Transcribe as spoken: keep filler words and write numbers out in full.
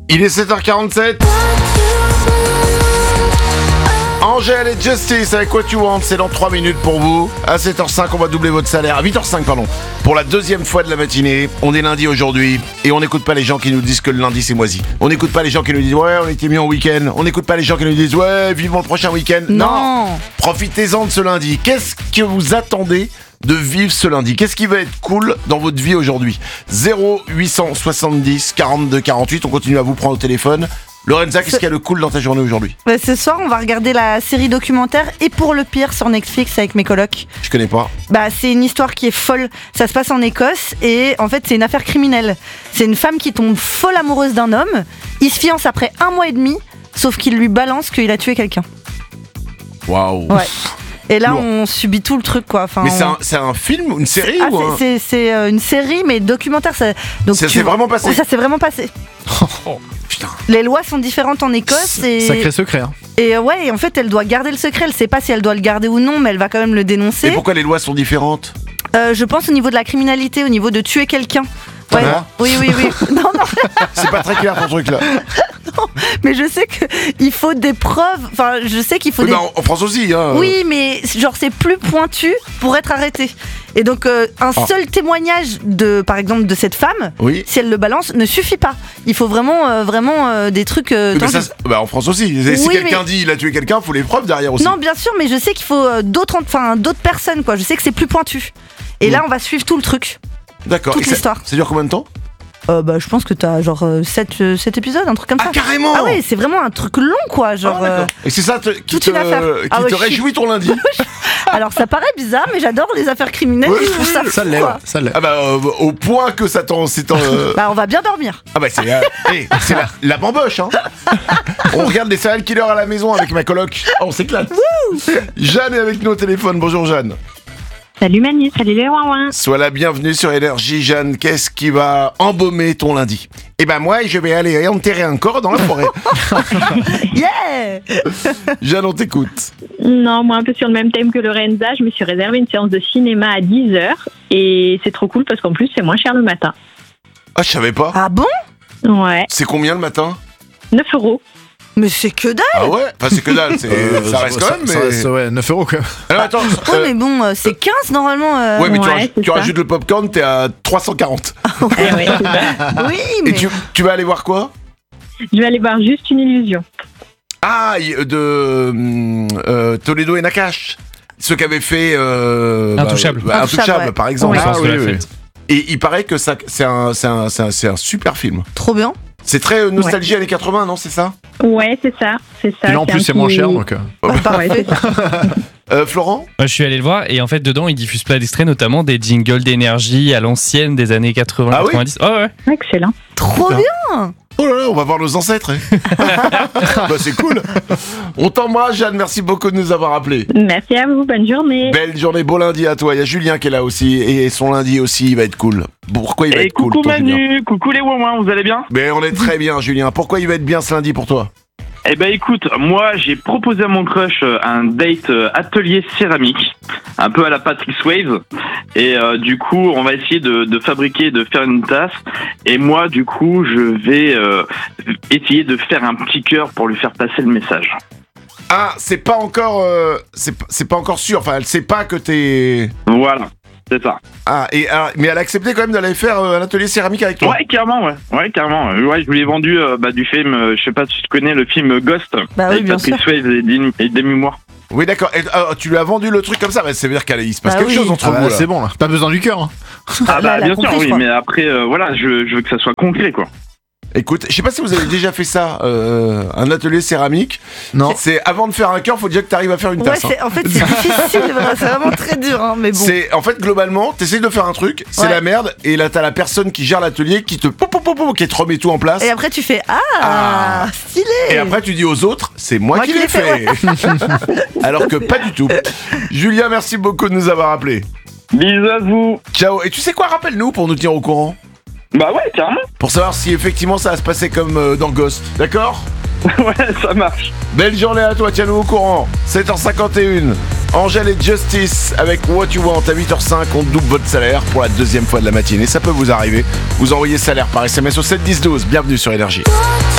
Il est sept heures quarante-sept. Angèle et Justice avec What You Want, c'est dans trois minutes pour vous. À sept heures cinq, on va doubler votre salaire. À huit heures cinq, pardon. Pour la deuxième fois de la matinée. On est lundi aujourd'hui. Et on n'écoute pas les gens qui nous disent que le lundi c'est moisi. On n'écoute pas les gens qui nous disent ouais, on était mis en week-end. On n'écoute pas les gens qui nous disent ouais, vivement le prochain week-end. Non, non. Profitez-en de ce lundi. Qu'est-ce que vous attendez de vivre ce lundi? Qu'est-ce qui va être cool dans votre vie aujourd'hui? Zéro huit cent soixante-dix quarante-deux quarante-huit. On continue à vous prendre au téléphone. Lorenza, qu'est-ce qu'il y a de cool dans ta journée aujourd'hui? Bah, ce soir, on va regarder la série documentaire Et pour le pire sur Netflix avec mes colocs. Je connais pas. Bah, c'est une histoire qui est folle. Ça se passe en Écosse et en fait, c'est une affaire criminelle. C'est une femme qui tombe folle amoureuse d'un homme. Il se fiance après un mois et demi, sauf qu'il lui balance qu'il a tué quelqu'un. Waouh. Ouais. Et là, Lourd. on subit tout le truc, quoi. Enfin, Mais on... c'est, un, c'est un film ou une série Ah, ou un... c'est, c'est, c'est euh, une série, mais documentaire. Ça, donc Ça tu- s'est vraiment passé. Ouais, ça s'est vraiment passé. Oh, putain. Les lois sont différentes en Écosse et Sacré secret. Hein. et euh, ouais, et en fait, elle doit garder le secret. Elle sait pas si elle doit le garder ou non, mais elle va quand même le dénoncer. Et pourquoi les lois sont différentes? Euh, je pense au niveau de la criminalité, au niveau de tuer quelqu'un. Ouais. Ah, Oui, oui, oui. Non, non, c'est pas très clair ton truc là. mais je sais que il faut des preuves. Enfin, je sais qu'il faut Oui, des. bah, en, en France aussi. Hein. Oui, mais genre c'est plus pointu pour être arrêté. Et donc euh, un Ah. seul témoignage de, par exemple, de cette femme, Oui. si elle le balance, ne suffit pas. Il faut vraiment, euh, vraiment euh, des trucs. euh, Oui, mais tangibles. ça, c'est- bah, en France aussi. Si Oui, quelqu'un mais- dit il a tué quelqu'un, faut les preuves derrière aussi. Non, bien sûr, mais je sais qu'il faut euh, d'autres, enfin d'autres personnes, quoi. Je sais que c'est plus pointu. Et Mm. là, on va suivre tout le truc. D'accord. toute Et ça- l'histoire. Ça dure combien de temps? Euh, bah, je pense que t'as genre sept épisodes, un truc comme Ah, ça. carrément. Ah oui, c'est vraiment un truc long, quoi. Genre. Ah, d'accord. euh, Et c'est ça te- qui toute te, une affaire. qui Ah ouais, te je suis- réjouit ton lundi? Alors, ça paraît bizarre, mais j'adore les affaires criminelles. Oui, je trouve oui, ça oui. fou, Ça l'est, quoi. ouais, ça l'est. Ah bah euh, au point que ça t'en... c'est en, euh, Bah, on va bien dormir. Ah bah c'est, euh, hey, c'est la, la bamboche hein. On regarde des serial killers à la maison avec ma coloc. Oh, on s'éclate. Jeanne est avec nous au téléphone. Bonjour Jeanne. Salut Manu, salut les ouin. Sois la bienvenue sur Énergie. Jeanne, qu'est-ce qui va embaumer ton lundi? Eh ben moi, je vais aller enterrer un corps dans la forêt. Yeah. Jeanne, on t'écoute. Non, moi un peu sur le même thème que Lorenza, je me suis réservé une séance de cinéma à dix heures et c'est trop cool parce qu'en plus c'est moins cher le matin. Ah, je savais pas. Ah bon? Ouais, C'est combien le matin? neuf euros. Mais c'est que dalle. Ah ouais. Enfin, c'est que dalle. C'est, Euh, ça reste quand même. Ça Mais... reste, ouais, neuf euros quand même. Alors attends. Ouais, euh, mais bon, euh, c'est quinze normalement. euh. ouais, mais tu, Ouais, raj- c'est tu ça. rajoutes le popcorn, t'es à trois cent quarante. Eh ouais, c'est ça. Oui, mais. Et tu, tu vas aller voir quoi? Je vais aller voir Juste une illusion. Ah, y- de hum, euh, Toledo et Nakash. Ceux qui avaient fait euh, Intouchable. bah, bah, Intouchable, Intouchable, ouais. par exemple. Ouais. Ah, Sens oui, de la oui. fête. Et il paraît que ça, c'est un, c'est un, c'est un, c'est un super film. Trop bien. C'est très euh, nostalgie années quatre-vingts, non? C'est ça? Ouais, c'est ça, c'est ça. Et là en c'est plus un c'est moins petit- cher donc. euh, Ouais, c'est ça. Euh, Florent? Moi, je suis allé le voir et en fait dedans ils diffusent plein d'extraits, notamment des jingles d'énergie à l'ancienne des années quatre-vingts Ah oui quatre-vingt-dix. Oh ouais. Excellent. Trop Putain. bien. Oh là là, on va voir nos ancêtres. hein. Bah, c'est cool. On t'embrasse, Jeanne. Merci beaucoup de nous avoir appelés. Merci à vous, bonne journée. Belle journée, beau lundi à toi. Il y a Julien qui est là aussi. Et son lundi aussi, il va être cool. Pourquoi il va Et être cool, coucou ton Julien? Manu, coucou les ouin, vous allez bien? Mais on est très bien, Julien. Pourquoi il va être bien ce lundi pour toi? Eh ben écoute, moi j'ai proposé à mon crush euh, un date euh, atelier céramique, un peu à la Patrick Swayze, et euh, du coup on va essayer de, de fabriquer, de faire une tasse, et moi du coup je vais euh, essayer de faire un petit cœur pour lui faire passer le message. Ah, c'est pas encore, euh, c'est, p- c'est pas encore sûr. Enfin, elle sait pas que t'es. Voilà, c'est ça. Ah, et ah, mais elle a accepté quand même d'aller faire euh, un atelier céramique avec toi. Ouais, carrément, ouais, ouais, carrément. Ouais, je lui ai vendu euh, bah, du film, euh, je sais pas si tu connais le film Ghost, Bah oui, avec bien Patrick sûr. Swayze et Demi et Demi Moore. Oui, d'accord. Et, ah, tu lui as vendu le truc comme ça, bah, ça veut dire qu'il se passe Bah quelque oui. chose entre Ah vous. bah, là. c'est bon là. Pas besoin du cœur. Hein. Ah Là, bah elle a bien compris, sûr, je oui, crois. mais après, euh, voilà, je, je veux que ça soit concret, quoi. Écoute, je sais pas si vous avez déjà fait ça, euh, un atelier céramique. Non. C'est avant de faire un cœur, faut déjà que tu arrives à faire une Ouais, tasse. hein. c'est, en fait, c'est difficile. voilà, C'est vraiment très dur, hein, mais bon. C'est en fait globalement, t'essayes de faire un truc, c'est Ouais. la merde, et là t'as la personne qui gère l'atelier qui te pou, pou, pou, pou, qui te remet tout en place. Et après, tu fais ah, Ah. stylé. Et après tu dis aux autres, c'est moi, Moi qui qui l'ai l'ai fait. Alors que pas du tout. Julien, merci beaucoup de nous avoir appelés. Bisous à vous. Ciao. Et tu sais quoi, rappelle-nous pour nous tenir au courant. Bah ouais, carrément. Pour savoir si effectivement ça va se passer comme euh, dans Ghost. D'accord? Ouais, ça marche. Belle journée à toi, tiens-nous au courant. sept heures cinquante et un. Angèle et Justice avec What You Want à huit heures cinq. On double votre salaire pour la deuxième fois de la matinée. Ça peut vous arriver. Vous envoyez salaire par S M S au sept dix douze. Bienvenue sur Énergie. What